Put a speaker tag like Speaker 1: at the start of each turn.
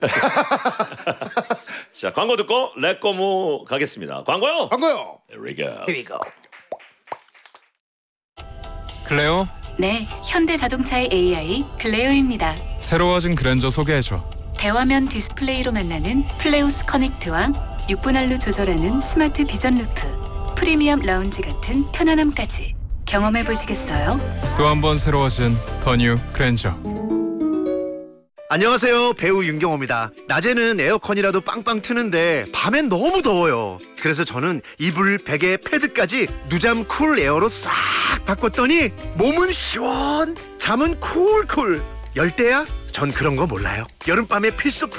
Speaker 1: 자, 광고 듣고 레꼬무 가겠습니다. 광고요. Here we go.
Speaker 2: 클레오,
Speaker 3: 네, 현대자동차의 AI 클레오입니다.
Speaker 2: 새로워진 그랜저 소개해줘.
Speaker 3: 대화면 디스플레이로 만나는 플레오스 커넥트와 6분할로 조절하는 스마트 비전 루프, 프리미엄 라운지 같은 편안함까지 경험해 보시겠어요?
Speaker 2: 또 한 번 새로워진 더 뉴 그랜저.
Speaker 4: 안녕하세요, 배우 윤경호입니다. 낮에는 에어컨이라도 빵빵 트는데 밤엔 너무 더워요. 그래서 저는 이불, 베개, 패드까지 누잠 쿨 에어로 싹 바꿨더니 몸은 시원, 잠은 쿨쿨. 열대야? 전 그런 거 몰라요. 여름밤의 필수